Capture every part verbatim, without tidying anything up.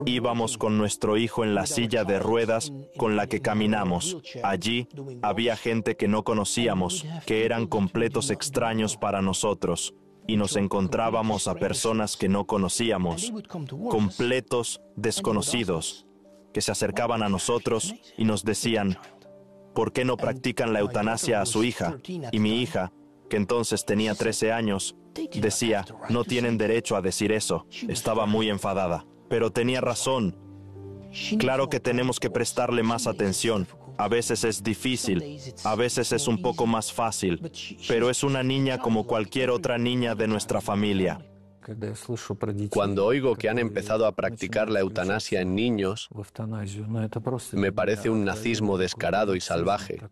Íbamos con nuestro hijo en la silla de ruedas con la que caminamos. Allí había gente que no conocíamos, que eran completos extraños para nosotros. Y nos encontrábamos a personas que no conocíamos, completos desconocidos, que se acercaban a nosotros y nos decían, ¿por qué no practican la eutanasia a su hija? Y mi hija, que entonces tenía trece años, decía, no tienen derecho a decir eso. Estaba muy enfadada. Pero tenía razón. Claro que tenemos que prestarle más atención. A veces es difícil, a veces es un poco más fácil, pero es una niña como cualquier otra niña de nuestra familia. Cuando oigo que han empezado a practicar la eutanasia en niños, me parece un nazismo descarado y salvaje.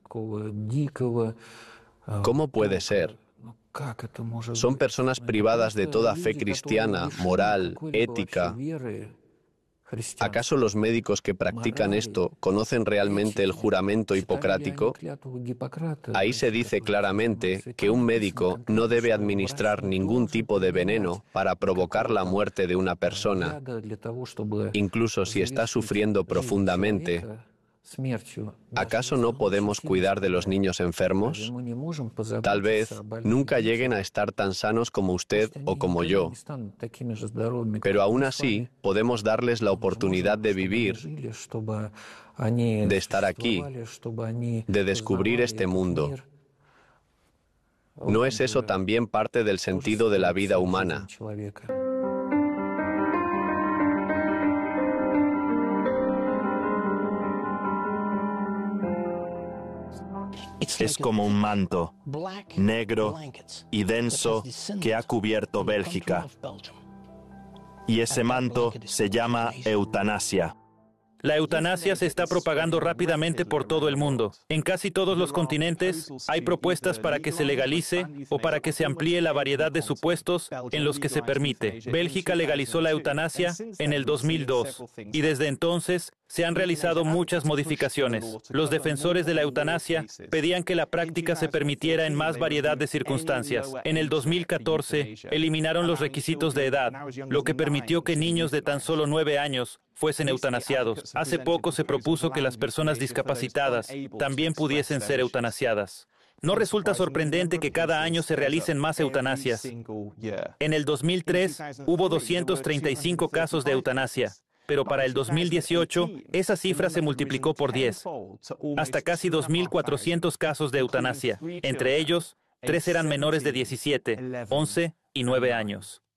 ¿Cómo puede ser? Son personas privadas de toda fe cristiana, moral, ética. ¿Acaso los médicos que practican esto conocen realmente el juramento hipocrático? Ahí se dice claramente que un médico no debe administrar ningún tipo de veneno para provocar la muerte de una persona, incluso si está sufriendo profundamente. ¿Acaso no podemos cuidar de los niños enfermos? Tal vez nunca lleguen a estar tan sanos como usted o como yo, pero aún así podemos darles la oportunidad de vivir, de estar aquí, de descubrir este mundo. ¿No es eso también parte del sentido de la vida humana? Es como un manto, negro y denso, que ha cubierto Bélgica. Y ese manto se llama eutanasia. La eutanasia se está propagando rápidamente por todo el mundo. En casi todos los continentes hay propuestas para que se legalice o para que se amplíe la variedad de supuestos en los que se permite. Bélgica legalizó la eutanasia en el dos mil dos y desde entonces se han realizado muchas modificaciones. Los defensores de la eutanasia pedían que la práctica se permitiera en más variedad de circunstancias. En el dos mil catorce eliminaron los requisitos de edad, lo que permitió que niños de tan solo nueve años fuesen eutanasiados. Hace poco se propuso que las personas discapacitadas también pudiesen ser eutanasiadas. No resulta sorprendente que cada año se realicen más eutanasias. En el dos mil tres hubo doscientos treinta y cinco casos de eutanasia, pero para el dos mil dieciocho esa cifra se multiplicó por diez, hasta casi dos mil cuatrocientos casos de eutanasia. Entre ellos, tres eran menores de diecisiete, once y nueve años.